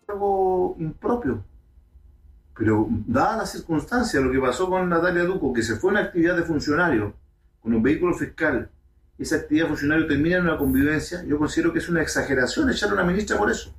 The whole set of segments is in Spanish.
algo impropio. Pero dada la circunstancia, lo que pasó con Natalia Duco, que se fue a una actividad de funcionario con un vehículo fiscal, esa actividad de funcionario termina en una convivencia, yo considero que es una exageración echar a una ministra por eso.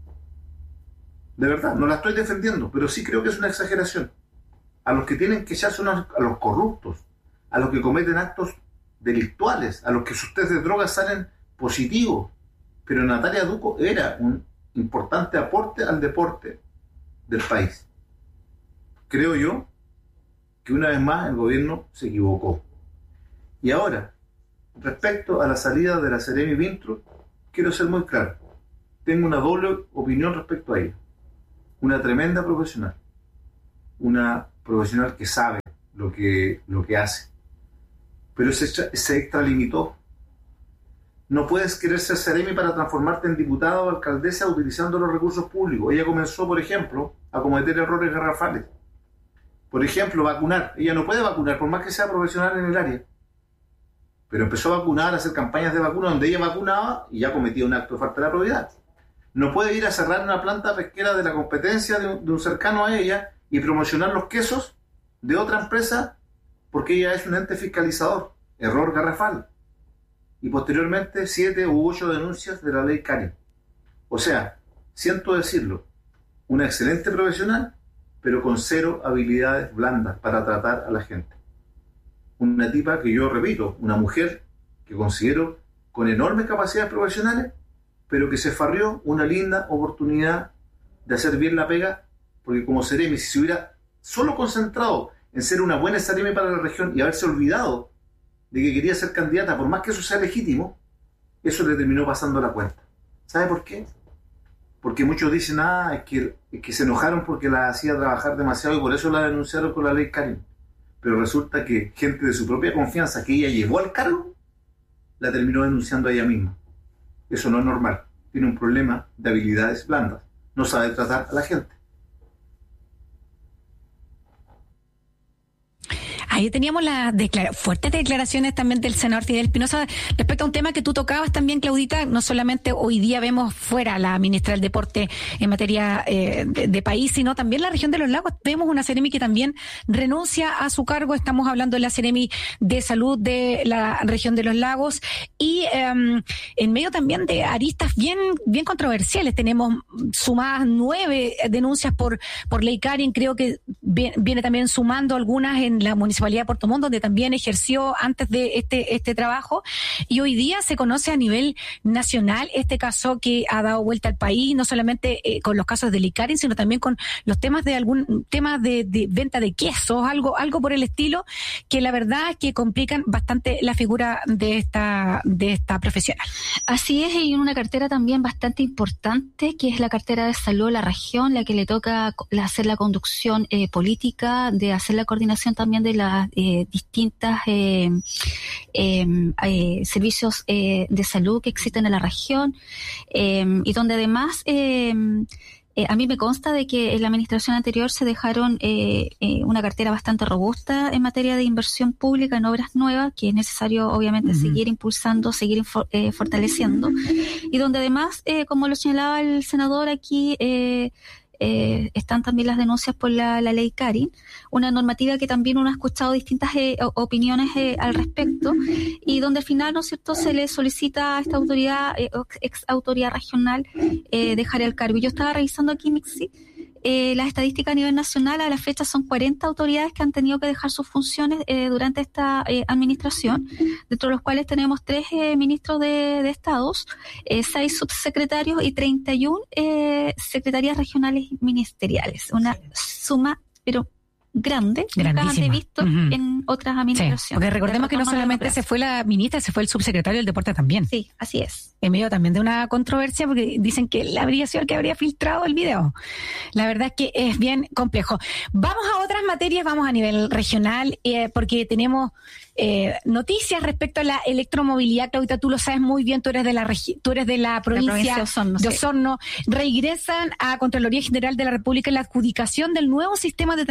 De verdad, no la estoy defendiendo, pero sí creo que es una exageración. A los que tienen que echarse a los corruptos, a los que cometen actos delictuales, a los que sus test de drogas salen positivos. Pero Natalia Duco era un importante aporte al deporte del país. Creo yo que una vez más el gobierno se equivocó. Y ahora, respecto a la salida de la Seremi Vintro, quiero ser muy claro. Tengo una doble opinión respecto a ella. Una tremenda profesional. Una profesional que sabe lo que hace. Pero se extralimitó. No puedes querer ser Seremi para transformarte en diputada o alcaldesa utilizando los recursos públicos. Ella comenzó, por ejemplo, a cometer errores garrafales. Por ejemplo, vacunar. Ella no puede vacunar, por más que sea profesional en el área. Pero empezó a vacunar, a hacer campañas de vacuna donde ella vacunaba y ya cometía un acto de falta de la probidad. No puede ir a cerrar una planta pesquera de la competencia de un cercano a ella y promocionar los quesos de otra empresa porque ella es un ente fiscalizador. Error garrafal. Y posteriormente 7 u 8 denuncias de la ley Karin. O sea, siento decirlo, una excelente profesional, pero con 0 habilidades blandas para tratar a la gente. Una tipa que yo repito, una mujer que considero con enormes capacidades profesionales, pero que se farrió una linda oportunidad de hacer bien la pega, porque como Seremi, si se hubiera solo concentrado en ser una buena Seremi para la región y haberse olvidado de que quería ser candidata, por más que eso sea legítimo, eso le terminó pasando la cuenta. ¿Sabe por qué? Porque muchos dicen, es que se enojaron porque la hacía trabajar demasiado y por eso la denunciaron con la ley Karin. Pero resulta que gente de su propia confianza que ella llevó al cargo, la terminó denunciando a ella misma. Eso no es normal. Tiene un problema de habilidades blandas. No sabe tratar a la gente. Ahí teníamos las fuertes declaraciones también del senador Fidel Espinosa respecto a un tema que tú tocabas también, Claudita. No solamente hoy día vemos fuera la ministra del Deporte en materia de país, sino también la región de los lagos. Vemos una Seremi que también renuncia a su cargo. Estamos hablando de la Seremi de Salud de la región de los lagos y en medio también de aristas bien controversiales. Tenemos sumadas 9 denuncias por ley Karin. Creo que viene también sumando algunas en la municipalidad de Puerto Montt, donde también ejerció antes de este trabajo, y hoy día se conoce a nivel nacional este caso que ha dado vuelta al país, no solamente con los casos de ley Karin, sino también con los temas de algún tema de venta de quesos, algo por el estilo, que la verdad es que complican bastante la figura de esta profesional. Así es, y una cartera también bastante importante, que es la cartera de salud de la región, la que le toca hacer la conducción política, de hacer la coordinación también de las distintas servicios de salud que existen en la región, y donde además a mí me consta de que en la administración anterior se dejaron una cartera bastante robusta en materia de inversión pública en obras nuevas, que es necesario obviamente seguir impulsando, seguir fortaleciendo, y donde además, como lo señalaba el senador aquí, están también las denuncias por la ley Karin, una normativa que también uno ha escuchado distintas opiniones al respecto, y donde al final, ¿no es cierto?, se le solicita a esta autoridad, ex autoridad regional, dejar el cargo. Yo estaba revisando aquí, Mixi, las estadísticas a nivel nacional. A la fecha son 40 autoridades que han tenido que dejar sus funciones durante esta administración, dentro de los cuales tenemos 3 ministros de estados, 6 subsecretarios y 31 secretarías regionales ministeriales. Una suma, pero grande, nunca antes visto en otras administraciones. Sí, porque recordemos que no solamente se fue la ministra, se fue el subsecretario del Deporte también. Sí, así es. En medio también de una controversia, porque dicen que él habría sido el que habría filtrado el video. La verdad es que es bien complejo. Vamos a otras materias, vamos a nivel regional, porque tenemos noticias respecto a la electromovilidad. Claudita, tú lo sabes muy bien, tú eres de la provincia de Osorno. Reingresan a Contraloría General de la República la adjudicación del nuevo sistema de transporte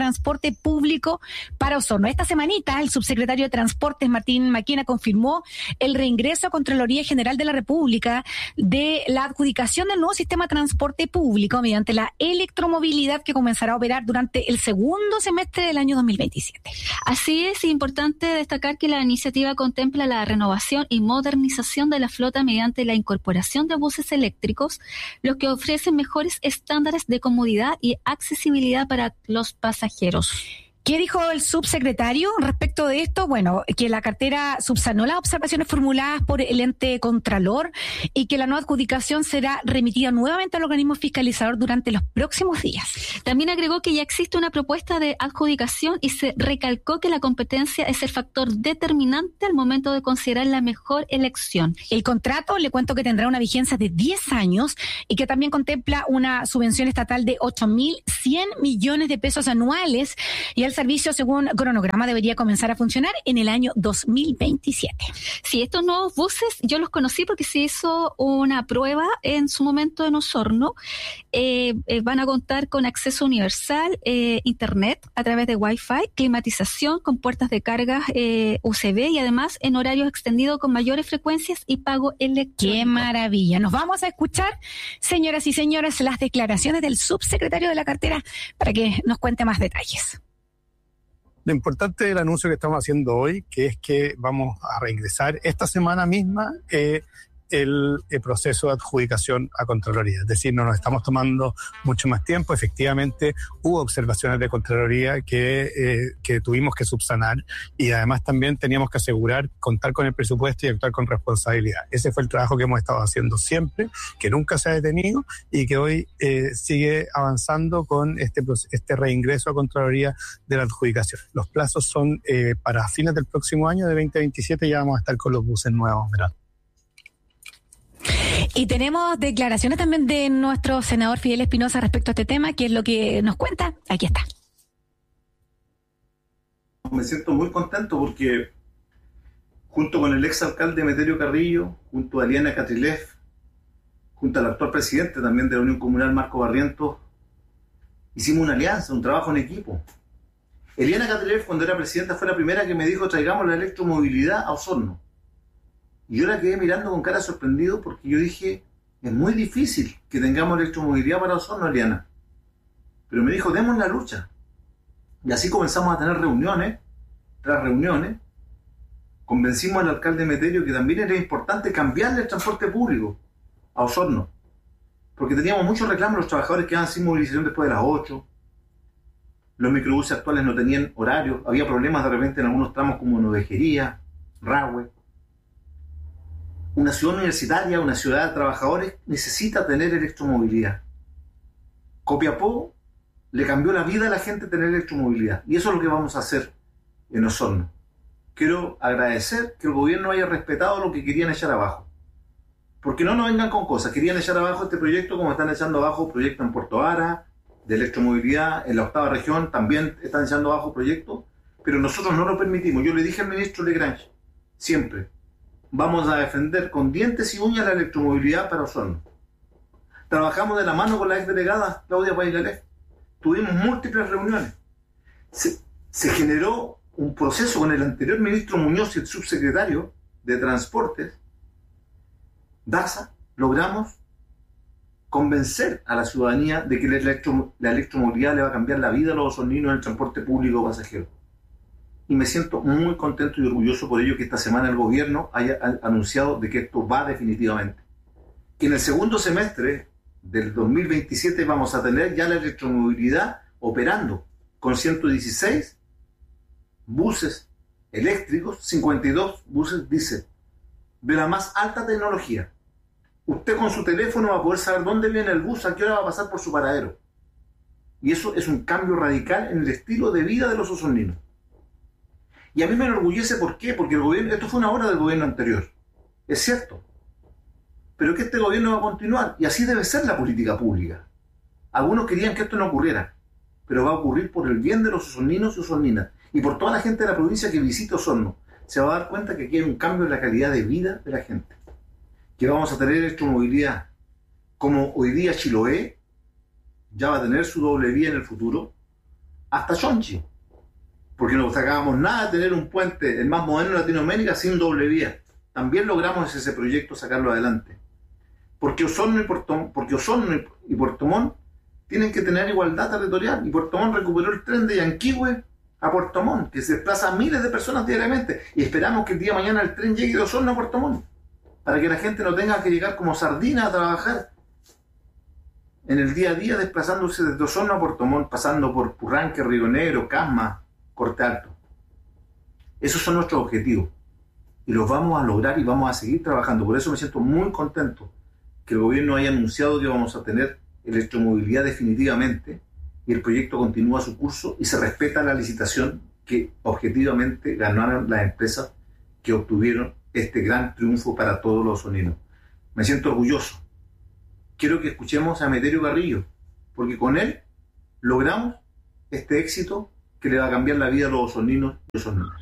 transporte público para Osorno. Esta semanita, el subsecretario de Transportes, Martín Maquena, confirmó el reingreso a Contraloría General de la República de la adjudicación del nuevo sistema de transporte público mediante la electromovilidad que comenzará a operar durante el segundo semestre del año 2027. Así es, importante destacar que la iniciativa contempla la renovación y modernización de la flota mediante la incorporación de buses eléctricos, los que ofrecen mejores estándares de comodidad y accesibilidad para los pasajeros. ¿Qué dijo el subsecretario respecto de esto? Bueno, que la cartera subsanó las observaciones formuladas por el ente contralor y que la nueva adjudicación será remitida nuevamente al organismo fiscalizador durante los próximos días. También agregó que ya existe una propuesta de adjudicación y se recalcó que la competencia es el factor determinante al momento de considerar la mejor elección. El contrato, le cuento que tendrá una vigencia de 10 años y que también contempla una subvención estatal de 8.100 millones de pesos anuales, y el servicio, según cronograma, debería comenzar a funcionar en el año 2027. Sí, estos nuevos buses yo los conocí porque se hizo una prueba en su momento en Osorno. Van a contar con acceso universal, internet a través de Wi-Fi, climatización con puertas de carga USB y además en horarios extendidos con mayores frecuencias y pago electrónico. ¡Qué maravilla! Nos vamos a escuchar, señoras y señores, las declaraciones del subsecretario de la cartera para que nos cuente más detalles. Lo importante del anuncio que estamos haciendo hoy, que es que vamos a reingresar esta semana misma el proceso de adjudicación a Contraloría. Es decir, no nos estamos tomando mucho más tiempo. Efectivamente, hubo observaciones de Contraloría que tuvimos que subsanar y además también teníamos que asegurar contar con el presupuesto y actuar con responsabilidad. Ese fue el trabajo que hemos estado haciendo siempre, que nunca se ha detenido y que hoy sigue avanzando con este reingreso a Contraloría de la adjudicación. Los plazos son para fines del próximo año, de 2027, ya vamos a estar con los buses nuevos, ¿verdad? Y tenemos declaraciones también de nuestro senador Fidel Espinosa respecto a este tema, que es lo que nos cuenta. Aquí está. Me siento muy contento porque junto con el exalcalde Emeterio Carrillo, junto a Eliana Catrilef, junto al actual presidente también de la Unión Comunal, Marco Barrientos, hicimos una alianza, un trabajo en equipo. Eliana Catrilef, cuando era presidenta, fue la primera que me dijo: traigamos la electromovilidad a Osorno. Y yo la quedé mirando con cara sorprendido porque yo dije, es muy difícil que tengamos electromovilidad para Osorno, Eliana. Pero me dijo, demos la lucha. Y así comenzamos a tener reuniones, tras reuniones. Convencimos al alcalde Emeterio que también era importante cambiarle el transporte público a Osorno. Porque teníamos muchos reclamos, los trabajadores quedaban sin movilización después de las 8. Los microbuses actuales no tenían horario. Había problemas de repente en algunos tramos como en Ovejería, Rahue. Una ciudad universitaria, una ciudad de trabajadores, necesita tener electromovilidad. Copiapó le cambió la vida a la gente tener electromovilidad. Y eso es lo que vamos a hacer en Osorno. Quiero agradecer que el gobierno haya respetado lo que querían echar abajo. Porque no nos vengan con cosas. Querían echar abajo este proyecto como están echando abajo proyectos en Puerto Ara, de electromovilidad, en la 8ª región también están echando abajo proyectos. Pero nosotros no lo permitimos. Yo le dije al ministro Legrange, siempre, vamos a defender con dientes y uñas la electromovilidad para Osorno. Trabajamos de la mano con la exdelegada Claudia Pailalef. Tuvimos múltiples reuniones. Se generó un proceso con el anterior ministro Muñoz y el subsecretario de Transportes, Daza. Logramos convencer a la ciudadanía de que la electromovilidad le va a cambiar la vida a los osorninos en el transporte público pasajero. Y me siento muy contento y orgulloso por ello que esta semana el gobierno haya anunciado de que esto va definitivamente. Que en el segundo semestre del 2027 vamos a tener ya la electromovilidad operando con 116 buses eléctricos, 52 buses diésel, de la más alta tecnología. Usted con su teléfono va a poder saber dónde viene el bus, a qué hora va a pasar por su paradero. Y eso es un cambio radical en el estilo de vida de los osorninos. Y a mí me enorgullece, ¿por qué? Porque el gobierno, esto fue una obra del gobierno anterior, es cierto, pero que este gobierno va a continuar, y así debe ser la política pública. Algunos querían que esto no ocurriera, pero va a ocurrir por el bien de los osorninos y osorninas, y por toda la gente de la provincia que visita Osorno. Se va a dar cuenta que aquí hay un cambio en la calidad de vida de la gente, que vamos a tener electromovilidad, como hoy día Chiloé ya va a tener su doble vía en el futuro, hasta Chonchi. porque no sacábamos nada de tener un puente, el más moderno de Latinoamérica, sin doble vía. También logramos ese proyecto sacarlo adelante. Porque Osorno y Puerto Montt tienen que tener igualdad territorial, y Puerto Montt recuperó el tren de Yanquihue a Puerto Montt, que se desplaza a miles de personas diariamente, y esperamos que el día de mañana el tren llegue de Osorno a Puerto Montt, para que la gente no tenga que llegar como sardina a trabajar en el día a día, desplazándose desde Osorno a Puerto Montt, pasando por Purranque, Río Negro, Casma, Corte Alto. Esos son nuestros objetivos, y los vamos a lograr y vamos a seguir trabajando. Por eso me siento muy contento que el gobierno haya anunciado que vamos a tener electromovilidad definitivamente, y el proyecto continúa su curso y se respeta la licitación que objetivamente ganaron las empresas que obtuvieron este gran triunfo para todos los osoninos. Me siento orgulloso. Quiero que escuchemos a Emeterio Carrillo, porque con él logramos este éxito que le va a cambiar la vida a los osoninos y osoninos.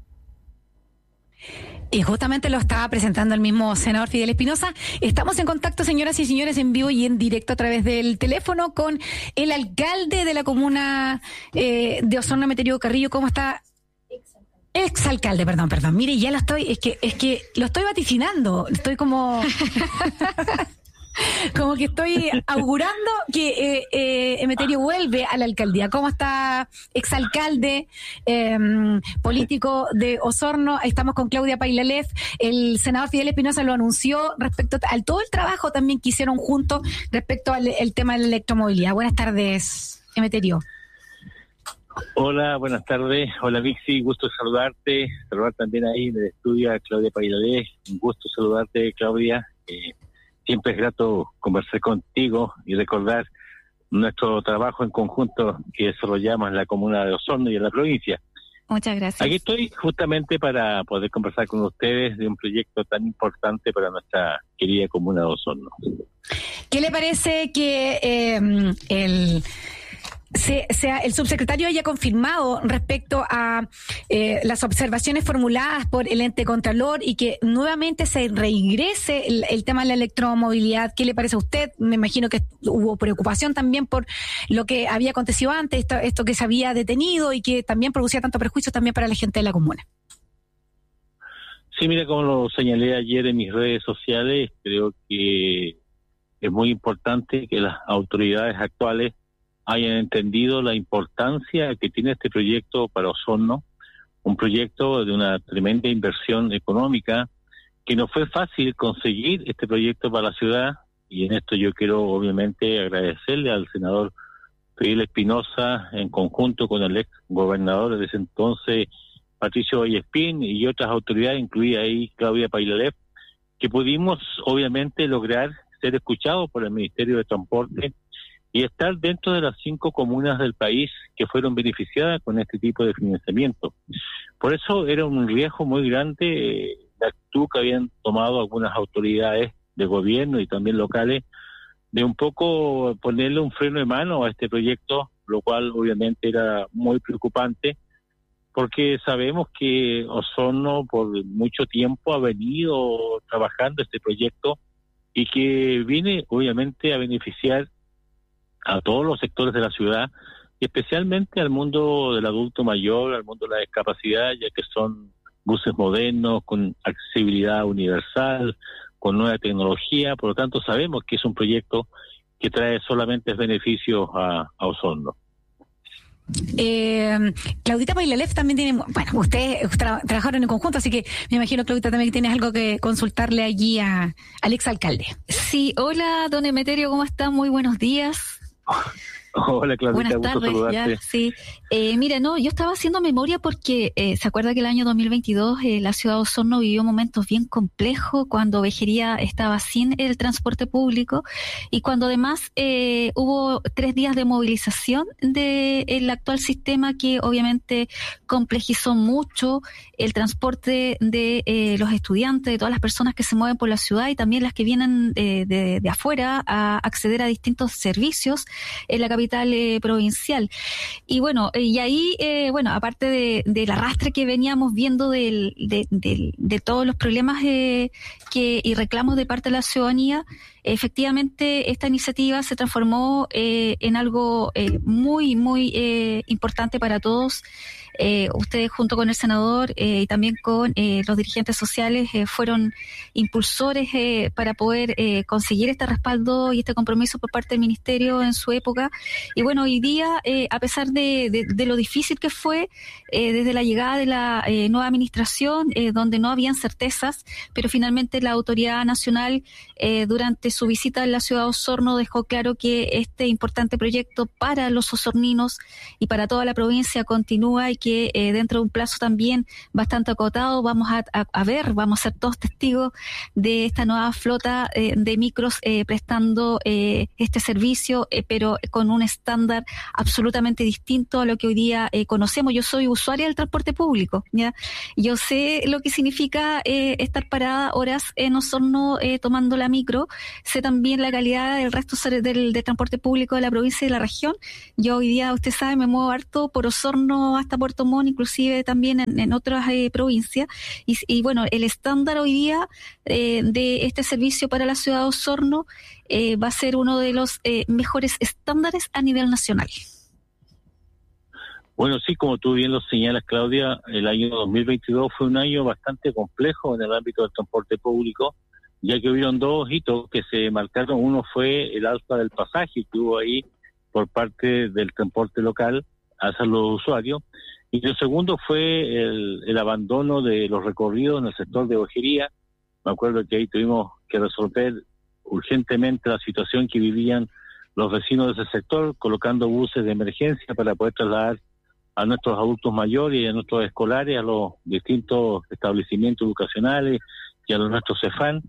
Y justamente lo estaba presentando el mismo senador Fidel Espinosa. Estamos en contacto, señoras y señores, en vivo y en directo a través del teléfono con el alcalde de la comuna de Osorno, Emeterio Carrillo. ¿Cómo está? Exalcalde, perdón. Mire, ya lo estoy, es que lo estoy vaticinando. Estoy como que estoy augurando que Emeterio vuelve a la alcaldía. ¿Cómo está, exalcalde, político de Osorno? Estamos con Claudia Pailalef. El senador Fidel Espinosa lo anunció respecto a todo el trabajo también que hicieron juntos respecto al tema de la electromovilidad. Buenas tardes, Emeterio. Hola, buenas tardes. Hola, Vixi, gusto saludarte. Saludar también ahí en el estudio a Claudia Pailalef. Un gusto saludarte, Claudia. Siempre es grato conversar contigo y recordar nuestro trabajo en conjunto que desarrollamos en la comuna de Osorno y en la provincia. Muchas gracias. Aquí estoy justamente para poder conversar con ustedes de un proyecto tan importante para nuestra querida comuna de Osorno. ¿Qué le parece que el subsecretario haya confirmado respecto a las observaciones formuladas por el ente contralor y que nuevamente se reingrese el tema de la electromovilidad? ¿Qué le parece a usted? Me imagino que hubo preocupación también por lo que había acontecido antes, esto que se había detenido y que también producía tanto perjuicio también para la gente de la comuna. Sí, mira, como lo señalé ayer en mis redes sociales, creo que es muy importante que las autoridades actuales hayan entendido la importancia que tiene este proyecto para Osorno, un proyecto de una tremenda inversión económica, que no fue fácil conseguir este proyecto para la ciudad, y en esto yo quiero obviamente agradecerle al senador Fidel Espinosa, en conjunto con el ex gobernador de ese entonces, Patricio Vallespín, y otras autoridades, incluida ahí Claudia Pailalef, que pudimos obviamente lograr ser escuchados por el Ministerio de Transporte y estar dentro de las 5 comunas del país que fueron beneficiadas con este tipo de financiamiento. Por eso era un riesgo muy grande la actitud que habían tomado algunas autoridades de gobierno y también locales de un poco ponerle un freno de mano a este proyecto, lo cual obviamente era muy preocupante, porque sabemos que Osorno por mucho tiempo ha venido trabajando este proyecto y que viene obviamente a beneficiar a todos los sectores de la ciudad, y especialmente al mundo del adulto mayor, al mundo de la discapacidad, ya que son buses modernos, con accesibilidad universal, con nueva tecnología. Por lo tanto, sabemos que es un proyecto que trae solamente beneficios a Osorno. Claudita Pailalef también tiene, bueno, ustedes trabajaron en conjunto, así que me imagino, Claudita, también tienes algo que consultarle allí al exalcalde. Sí, hola, don Emeterio, ¿cómo está? Muy buenos días. Hola, Claudita, buenas gusto tardes, saludarte. Ya, sí. Mira, yo estaba haciendo memoria porque se acuerda que el año 2022 la ciudad de Osorno vivió momentos bien complejos cuando Vejería estaba sin el transporte público y cuando además hubo 3 días de movilización del actual sistema que obviamente complejizó mucho el transporte de los estudiantes, de todas las personas que se mueven por la ciudad y también las que vienen de afuera a acceder a distintos servicios en la capital provincial. Y bueno, y ahí, aparte del arrastre que veníamos viendo de todos los problemas y reclamos de parte de la ciudadanía, efectivamente esta iniciativa se transformó en algo muy, muy importante para todos. Ustedes junto con el senador y también con los dirigentes sociales fueron impulsores para poder conseguir este respaldo y este compromiso por parte del Ministerio en su época. Y bueno, hoy día, a pesar de lo difícil que fue desde la llegada de la nueva administración, donde no habían certezas, pero finalmente la autoridad nacional durante su visita en la ciudad de Osorno dejó claro que este importante proyecto para los osorninos y para toda la provincia continúa, y que dentro de un plazo también bastante acotado vamos a ser todos testigos de esta nueva flota de micros prestando este servicio, pero con un estándar absolutamente distinto a lo que hoy día conocemos. Yo soy usuaria del transporte público, ¿ya? Yo sé lo que significa estar parada horas en Osorno tomando la micro, sé también la calidad del resto del transporte público de la provincia y de la región. Yo hoy día, usted sabe, me muevo harto por Osorno hasta Puerto Montt, inclusive también en otras provincias, y bueno, el estándar hoy día de este servicio para la ciudad de Osorno va a ser uno de los mejores estándares a nivel nacional. Bueno, sí, como tú bien lo señalas, Claudia, el año 2022 fue un año bastante complejo en el ámbito del transporte público, ya que hubieron dos hitos que se marcaron. Uno fue el alza del pasaje que hubo ahí por parte del transporte local hacia los usuarios, y el segundo fue el abandono de los recorridos en el sector de Ojería. Me acuerdo que ahí tuvimos que resolver urgentemente la situación que vivían los vecinos de ese sector, colocando buses de emergencia para poder trasladar a nuestros adultos mayores y a nuestros escolares a los distintos establecimientos educacionales y a nuestros CEFAN.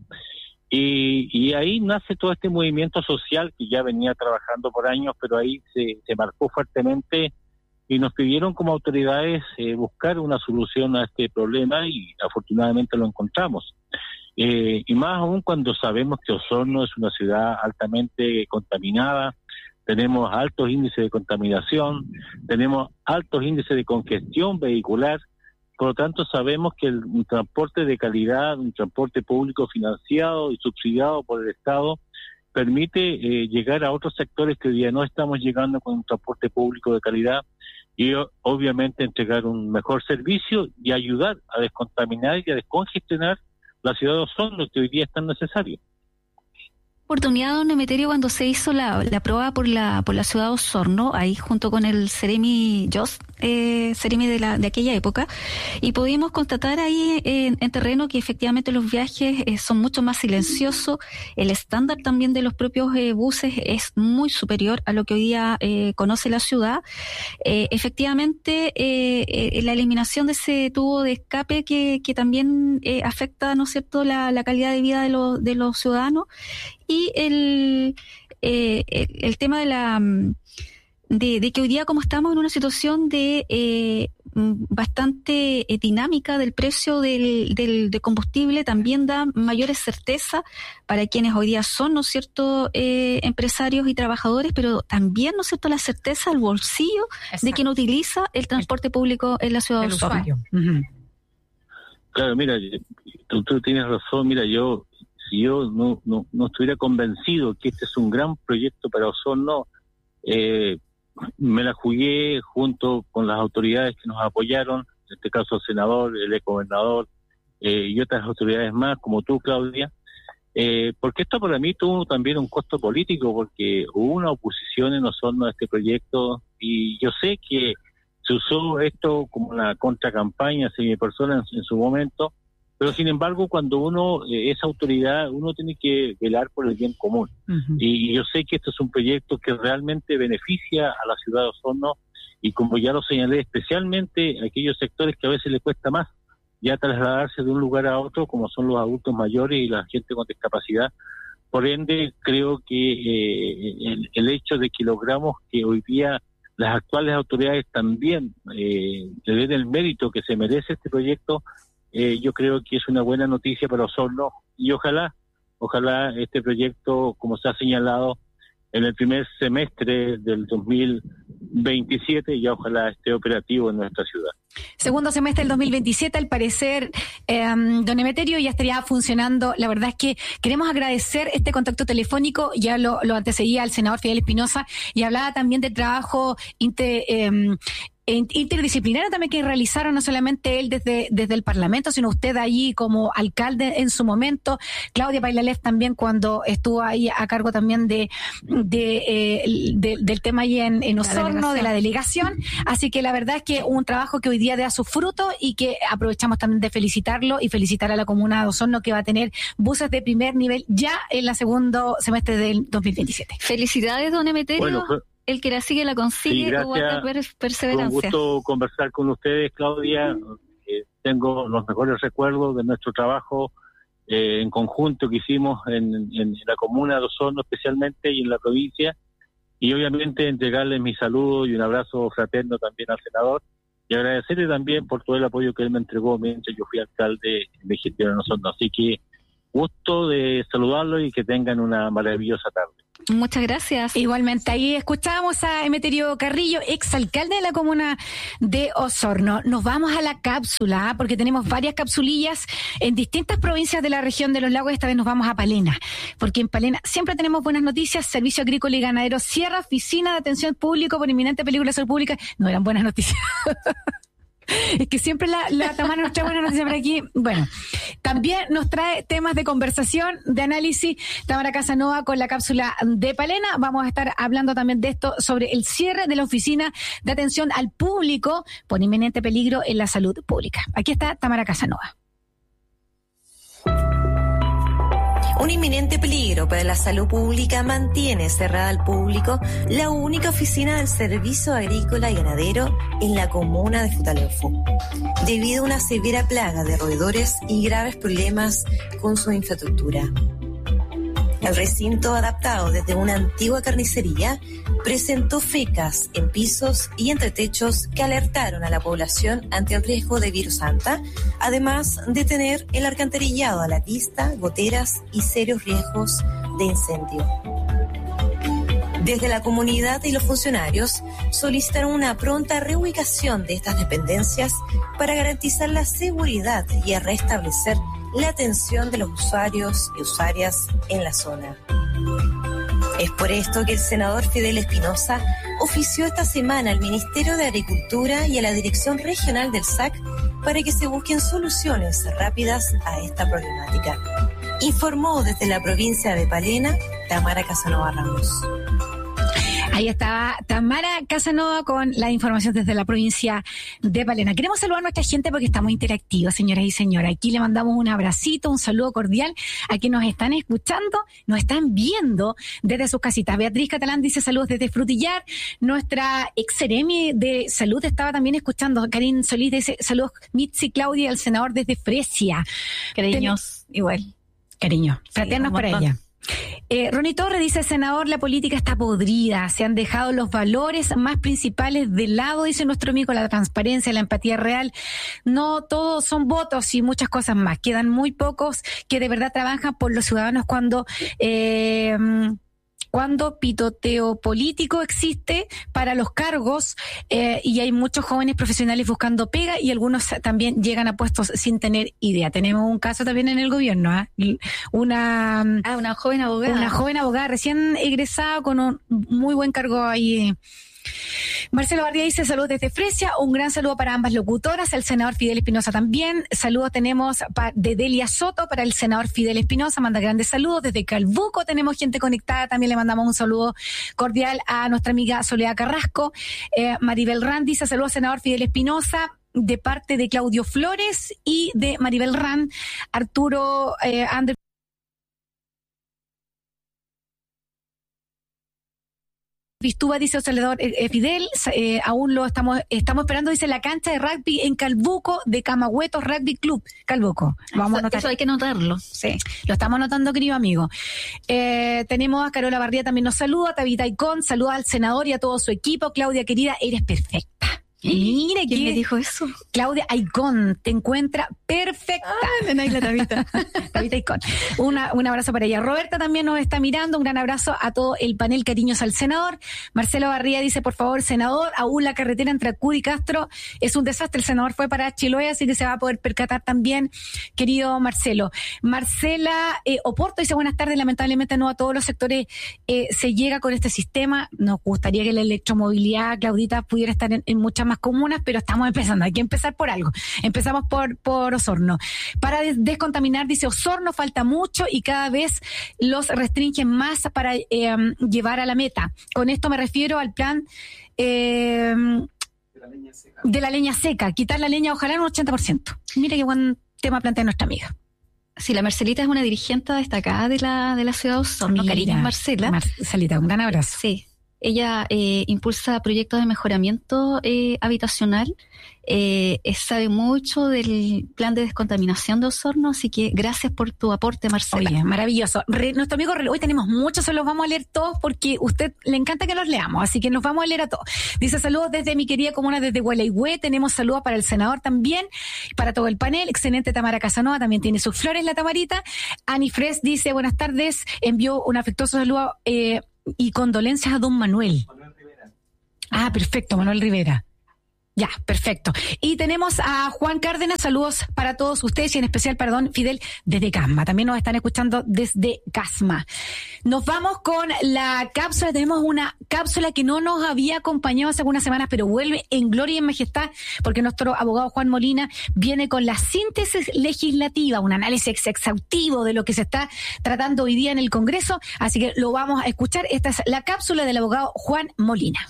Y ahí nace todo este movimiento social que ya venía trabajando por años, pero ahí se marcó fuertemente y nos pidieron como autoridades buscar una solución a este problema, y afortunadamente lo encontramos. Y más aún cuando sabemos que Osorno es una ciudad altamente contaminada, tenemos altos índices de contaminación, tenemos altos índices de congestión vehicular. Por lo tanto, sabemos que un transporte de calidad, un transporte público financiado y subsidiado por el Estado, permite llegar a otros sectores que hoy día no estamos llegando con un transporte público de calidad, y obviamente entregar un mejor servicio y ayudar a descontaminar y a descongestionar la ciudad de Osorno, que hoy día es tan necesario. Oportunidad, don Emeterio, cuando se hizo la prueba por la ciudad de Osorno, ahí junto con el Seremi Jost, Seremi de aquella época, y pudimos constatar ahí en terreno que efectivamente los viajes son mucho más silenciosos. El estándar también de los propios buses es muy superior a lo que hoy día conoce la ciudad. Efectivamente, la eliminación de ese tubo de escape que también afecta, ¿no es cierto?, la calidad de vida de los ciudadanos. Y el tema de que hoy día, como estamos en una situación de bastante dinámica del precio del combustible, también da mayores certeza para quienes hoy día son, ¿no es cierto?, empresarios y trabajadores, pero también, ¿no es cierto?, la certeza al bolsillo. Exacto. De quien utiliza el transporte público en la ciudad de Osorno. Uh-huh. Claro, mira, tú tienes razón. Mira, si yo no estuviera convencido que este es un gran proyecto para Osorno, me la jugué junto con las autoridades que nos apoyaron, en este caso el senador, el exgobernador y otras autoridades más, como tú, Claudia, porque esto para mí tuvo también un costo político, porque hubo una oposición en Osorno a este proyecto, y yo sé que se usó esto como una contracampaña hacia mi persona en su momento. Pero sin embargo, cuando uno es autoridad, uno tiene que velar por el bien común. Uh-huh. Y yo sé que esto es un proyecto que realmente beneficia a la ciudad de Osorno, y como ya lo señalé, especialmente a aquellos sectores que a veces les cuesta más ya trasladarse de un lugar a otro, como son los adultos mayores y la gente con discapacidad. Por ende, creo que el hecho de que logramos que hoy día las actuales autoridades también le den el mérito que se merece este proyecto, yo creo que es una buena noticia para Osorno, y ojalá este proyecto, como se ha señalado, en el primer semestre del 2027 ya ojalá esté operativo en nuestra ciudad. segundo semestre del 2027, al parecer, don Emeterio ya estaría funcionando. La verdad es que queremos agradecer este contacto telefónico, ya lo antecedía el senador Fidel Espinosa, y hablaba también del trabajo interdisciplinario también que realizaron, no solamente él desde el Parlamento, sino usted allí como alcalde en su momento, Claudia Paillalef también cuando estuvo ahí a cargo también del tema ahí en Osorno, de la delegación. Así que la verdad es que un trabajo que hoy día da sus frutos y que aprovechamos también de felicitarlo y felicitar a la comuna de Osorno, que va a tener buses de primer nivel ya en la segundo semestre del 2027. Felicidades, don Emeterio. Bueno, el que la sigue la consigue, o guarda perseverancia. Fue un gusto conversar con ustedes, Claudia. Tengo los mejores recuerdos de nuestro trabajo en conjunto que hicimos en la comuna de Osorno especialmente y en la provincia. Y obviamente entregarles mi saludo y un abrazo fraterno también al senador. Y agradecerle también por todo el apoyo que él me entregó mientras yo fui alcalde de gestión en Osorno. Así que gusto de saludarlo y que tengan una maravillosa tarde. Muchas gracias. Igualmente, ahí escuchábamos a Emeterio Carrillo, exalcalde de la comuna de Osorno. Nos vamos a la cápsula, porque tenemos varias capsulillas en distintas provincias de la región de los lagos. Esta vez nos vamos a Palena, porque en Palena siempre tenemos buenas noticias. Servicio Agrícola y Ganadero cierra oficina de atención público por inminente peligro de salud pública. No eran buenas noticias. Es que siempre la Tamara nos trae buenas noticias por aquí. Bueno, también nos trae temas de conversación, de análisis, Tamara Casanova con la cápsula de Palena. Vamos a estar hablando también de esto, sobre el cierre de la oficina de atención al público por inminente peligro en la salud pública. Aquí está Tamara Casanova. Un inminente peligro para la salud pública mantiene cerrada al público la única oficina del Servicio Agrícola y Ganadero en la comuna de Futaleufú, debido a una severa plaga de roedores y graves problemas con su infraestructura. El recinto, adaptado desde una antigua carnicería, presentó fecas en pisos y entretechos que alertaron a la población ante el riesgo de virus anta, además de tener el alcantarillado a la vista, goteras y serios riesgos de incendio. Desde la comunidad y los funcionarios solicitaron una pronta reubicación de estas dependencias para garantizar la seguridad y a restablecer la atención de los usuarios y usuarias en la zona. Es por esto que el senador Fidel Espinosa ofició esta semana al Ministerio de Agricultura y a la Dirección Regional del SAC para que se busquen soluciones rápidas a esta problemática. Informó desde la provincia de Palena, Tamara Casanova Ramos. Ahí estaba Tamara Casanova con la información desde la provincia de Palena. Queremos saludar a nuestra gente porque estamos interactivos, señoras y señores. Aquí le mandamos un abracito, un saludo cordial a quienes nos están escuchando, nos están viendo desde sus casitas. Beatriz Catalán dice saludos desde Frutillar. Nuestra ex-seremi de salud estaba también escuchando. Karin Solís dice saludos Mitzi Claudia, el senador desde Fresia. Cariños, igual. Cariño, fraternos para ella. Ronnie Torres dice, senador, la política está podrida, se han dejado los valores más principales de lado, dice nuestro amigo, la transparencia, la empatía real. No todos son votos y muchas cosas más. Quedan muy pocos que de verdad trabajan por los ciudadanos cuando pitoteo político existe para los cargos y hay muchos jóvenes profesionales buscando pega y algunos también llegan a puestos sin tener idea. Tenemos un caso también en el gobierno, una joven abogada recién egresada con un muy buen cargo ahí. Marcelo Bardía dice saludos desde Fresia, un gran saludo para ambas locutoras, el senador Fidel Espinosa también. Saludos tenemos de Delia Soto para el senador Fidel Espinosa, manda grandes saludos. Desde Calbuco tenemos gente conectada, también le mandamos un saludo cordial a nuestra amiga Soledad Carrasco. Maribel Rand dice saludos senador Fidel Espinosa, de parte de Claudio Flores y de Maribel Rand. Arturo Andrés Vistúa dice senador Fidel, aún lo estamos esperando, dice la cancha de rugby en Calbuco de Camagüetos Rugby Club, Calbuco. Vamos a anotar. Eso hay que notarlo. Sí, lo estamos anotando, querido amigo. Tenemos a Carola Bardía, también nos saluda, Tabita Icón, saluda al senador y a todo su equipo. Claudia, querida, eres perfecta. Mira, ¿quién me dijo eso? Claudia Aicón, te encuentra perfecta. La Tabita. Tabita Aicón. Un abrazo para ella. Roberta también nos está mirando. Un gran abrazo a todo el panel. Cariños al senador. Marcelo Barría dice, por favor, senador, aún la carretera entre Ancud y Castro es un desastre. El senador fue para Chiloé, así que se va a poder percatar también, querido Marcelo. Marcela Oporto dice, buenas tardes. Lamentablemente no a todos los sectores se llega con este sistema. Nos gustaría que la electromovilidad, Claudita, pudiera estar en muchas más comunas, pero estamos empezando, hay que empezar por algo. Empezamos por Osorno. Para descontaminar, dice Osorno, falta mucho y cada vez los restringen más para llevar a la meta. Con esto me refiero al plan de la leña seca, quitar la leña ojalá en un 80%. Mira qué buen tema plantea nuestra amiga. Sí, la Marcelita es una dirigente destacada de la ciudad de Osorno. Cariño, Marcela. Marcelita, un gran abrazo. Sí. Ella impulsa proyectos de mejoramiento habitacional, sabe mucho del plan de descontaminación de Osorno, así que gracias por tu aporte, Marcela. Oye, maravilloso. Nuestro amigo, hoy tenemos muchos, se los vamos a leer todos porque a usted le encanta que los leamos, así que nos vamos a leer a todos. Dice, saludos desde mi querida comuna, desde Gualeguay. Tenemos saludos para el senador también, para todo el panel. Excelente Tamara Casanova, también tiene sus flores la Tamarita. Ani Fres dice, buenas tardes, envió un afectuoso saludo y condolencias a don Manuel Rivera. Ah, perfecto, Manuel Rivera. Ya, perfecto. Y tenemos a Juan Cárdenas, saludos para todos ustedes y en especial para don Fidel desde Casma. También nos están escuchando desde Casma. Nos vamos con la cápsula. Tenemos una cápsula que no nos había acompañado hace algunas semanas, pero vuelve en gloria y en majestad porque nuestro abogado Juan Molina viene con la síntesis legislativa, un análisis exhaustivo de lo que se está tratando hoy día en el Congreso. Así que lo vamos a escuchar. Esta es la cápsula del abogado Juan Molina.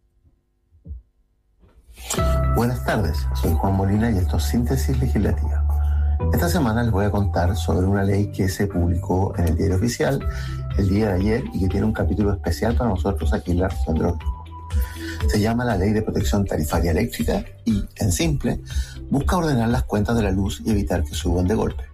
Buenas tardes, soy Juan Molina y esto es Síntesis Legislativa. Esta semana les voy a contar sobre una ley que se publicó en el Diario Oficial el día de ayer y que tiene un capítulo especial para nosotros aquí en la región de Los Lagos. Se llama la Ley de Protección Tarifaria Eléctrica y, en simple, busca ordenar las cuentas de la luz y evitar que suban de golpe.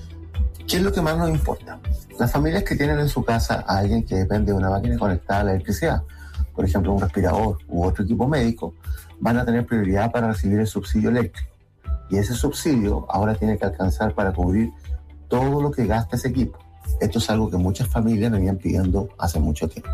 ¿Qué es lo que más nos importa? Las familias que tienen en su casa a alguien que depende de una máquina conectada a la electricidad, por ejemplo un respirador u otro equipo médico, van a tener prioridad para recibir el subsidio eléctrico. Y ese subsidio ahora tiene que alcanzar para cubrir todo lo que gasta ese equipo. Esto es algo que muchas familias venían pidiendo hace mucho tiempo.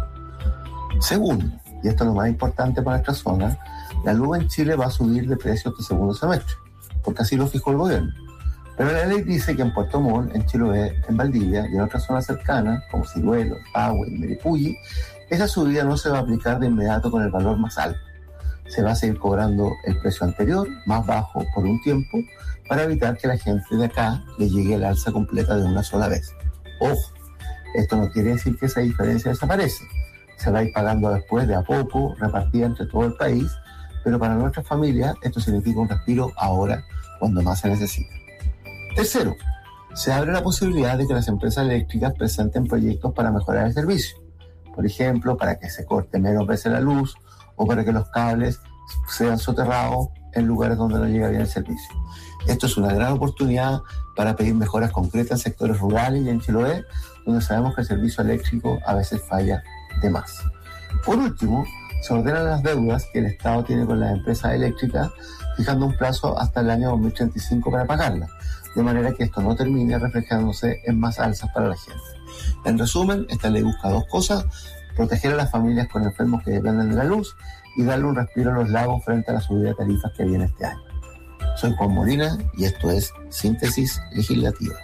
Segundo, y esto es lo más importante para nuestra zona, la luz en Chile va a subir de precio este segundo semestre, porque así lo fijó el gobierno. Pero la ley dice que en Puerto Montt, en Chiloé, en Valdivia y en otras zonas cercanas, como Ciruelo, Pahue y Meripulli, esa subida no se va a aplicar de inmediato con el valor más alto. Se va a seguir cobrando el precio anterior, más bajo, por un tiempo, para evitar que la gente de acá le llegue el alza completa de una sola vez. Ojo, esto no quiere decir que esa diferencia desaparece. Se va a ir pagando después de a poco, repartida entre todo el país, pero para nuestras familias esto significa un respiro ahora, cuando más se necesita. Tercero, se abre la posibilidad de que las empresas eléctricas presenten proyectos para mejorar el servicio. Por ejemplo, para que se corte menos veces la luz, o para que los cables sean soterrados en lugares donde no llega bien el servicio. Esto es una gran oportunidad para pedir mejoras concretas en sectores rurales y en Chiloé, donde sabemos que el servicio eléctrico a veces falla de más. Por último, se ordenan las deudas que el Estado tiene con las empresas eléctricas, fijando un plazo hasta el año 2035 para pagarlas, de manera que esto no termine reflejándose en más alzas para la gente. En resumen, esta ley busca dos cosas: proteger a las familias con enfermos que dependen de la luz y darle un respiro a los lagos frente a la subida de tarifas que viene este año. Soy Juan Molina y esto es Síntesis Legislativa.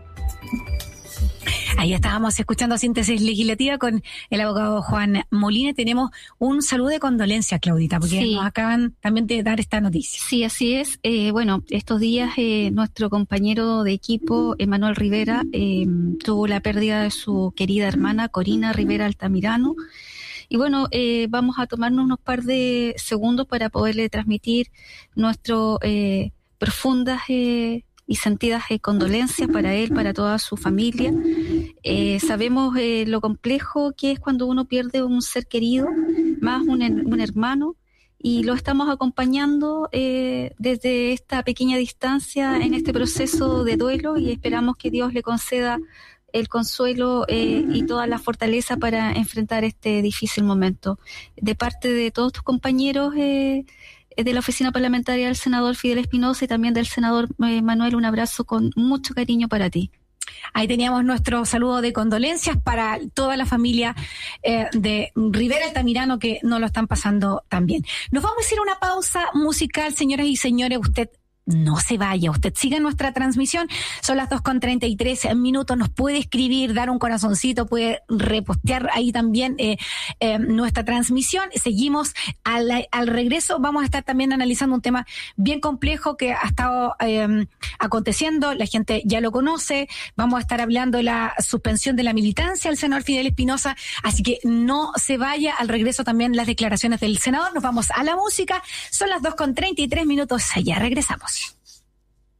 Ahí estábamos escuchando Síntesis Legislativa con el abogado Juan Molina. Tenemos un saludo de condolencia, Claudita, porque sí, nos acaban también de dar esta noticia. Sí, así es. Bueno, estos días nuestro compañero de equipo, Manuel Rivera, tuvo la pérdida de su querida hermana, Corina Rivera Altamirano. Y bueno, vamos a tomarnos unos par de segundos para poderle transmitir nuestro profundas y sentidas condolencias para él, para toda su familia. Sabemos lo complejo que es cuando uno pierde un ser querido, más un hermano, y lo estamos acompañando desde esta pequeña distancia en este proceso de duelo, y esperamos que Dios le conceda el consuelo y toda la fortaleza para enfrentar este difícil momento. De parte de todos tus compañeros, de la oficina parlamentaria del senador Fidel Espinosa y también del senador Manuel, un abrazo con mucho cariño para ti. Ahí teníamos nuestro saludo de condolencias para toda la familia de Rivera Altamirano, que no lo están pasando tan bien. Nos vamos a ir a una pausa musical, señoras y señores. Usted no se vaya, usted siga nuestra transmisión. Son las 2:33. Nos puede escribir, dar un corazoncito, puede repostear ahí también nuestra transmisión. Seguimos al regreso. Vamos a estar también analizando un tema bien complejo que ha estado aconteciendo. La gente ya lo conoce. Vamos a estar hablando de la suspensión de la militancia del senador Fidel Espinosa. Así que no se vaya. Al regreso también las declaraciones del senador. Nos vamos a la música. Son las 2:33. Ya regresamos.